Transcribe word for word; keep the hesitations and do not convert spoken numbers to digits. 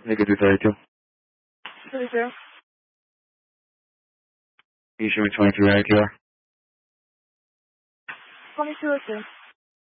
Negative thirty-two. thirty-two. Can you show me twenty-three I Q R? twenty-two oh two.